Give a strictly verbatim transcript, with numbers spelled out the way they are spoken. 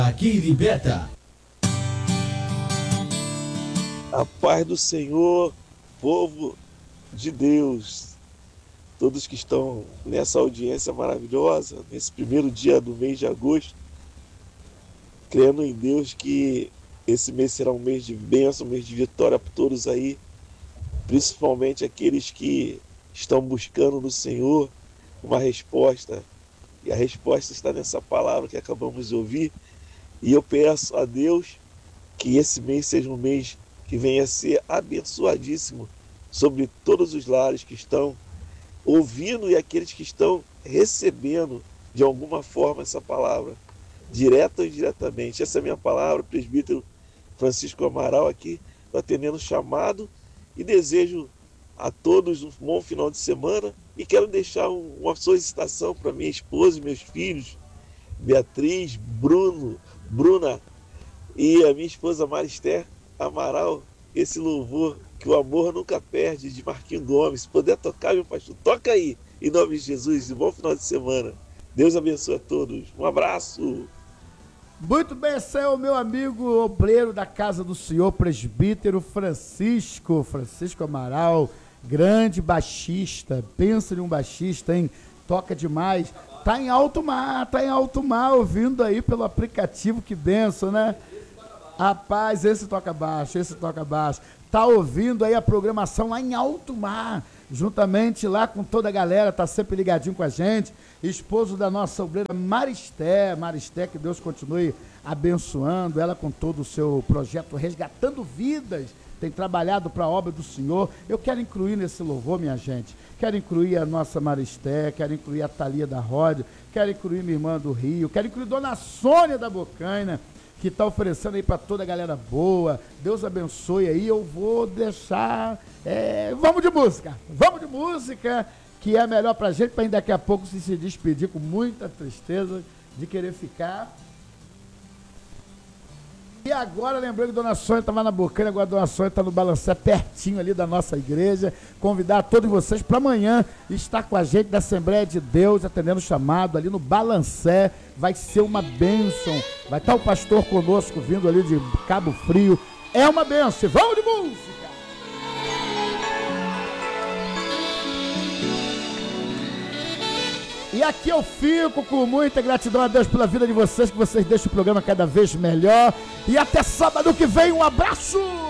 Aqui liberta. A paz do Senhor, povo de Deus, todos que estão nessa audiência maravilhosa, nesse primeiro dia do mês de agosto, crendo em Deus que esse mês será um mês de bênção, um mês de vitória para todos aí, principalmente aqueles que estão buscando no Senhor uma resposta. E a resposta está nessa palavra que acabamos de ouvir. E eu peço a Deus que esse mês seja um mês que venha a ser abençoadíssimo sobre todos os lares que estão ouvindo e aqueles que estão recebendo de alguma forma essa palavra, direta ou indiretamente. Essa é a minha palavra, presbítero Francisco Amaral aqui, atendendo o chamado, e desejo a todos um bom final de semana e quero deixar uma solicitação para minha esposa e meus filhos, Beatriz, Bruno, Bruna e a minha esposa Maristé Amaral, esse louvor que o amor nunca perde, de Marquinhos Gomes. Se puder tocar, meu pastor, toca aí, em nome de Jesus, e bom final de semana. Deus abençoe a todos. Um abraço. Muito bem, esse é o meu amigo obreiro da casa do Senhor, presbítero Francisco, Francisco Amaral, grande baixista. Pensa em um baixista, hein? Toca demais. Tá em alto mar, tá em alto mar, ouvindo aí pelo aplicativo, que benção, né? Rapaz, esse toca baixo, esse toca baixo. Tá ouvindo aí a programação lá em alto mar, juntamente lá com toda a galera, tá sempre ligadinho com a gente. Esposo da nossa obreira Maristé, Maristé, que Deus continue abençoando ela com todo o seu projeto Resgatando Vidas. Tem trabalhado para a obra do Senhor. Eu quero incluir nesse louvor, minha gente, quero incluir a nossa Maristé, quero incluir a Thalia da Ródio, quero incluir minha irmã do Rio, quero incluir Dona Sônia da Bocaina, que está oferecendo aí para toda a galera boa. Deus abençoe aí. Eu vou deixar... É, vamos de música, vamos de música, que é melhor para a gente, para daqui a pouco se, se despedir com muita tristeza de querer ficar. E agora, lembrando que Dona Sônia estava na Bocaina, agora a Dona Sônia está no Balancé, pertinho ali da nossa igreja. Convidar todos vocês para amanhã estar com a gente da Assembleia de Deus, atendendo o chamado ali no Balancé. Vai ser uma bênção. Vai estar o pastor conosco, vindo ali de Cabo Frio. É uma bênção. Vamos de música! E aqui eu fico com muita gratidão a Deus pela vida de vocês, que vocês deixam o programa cada vez melhor. E até sábado que vem, um abraço!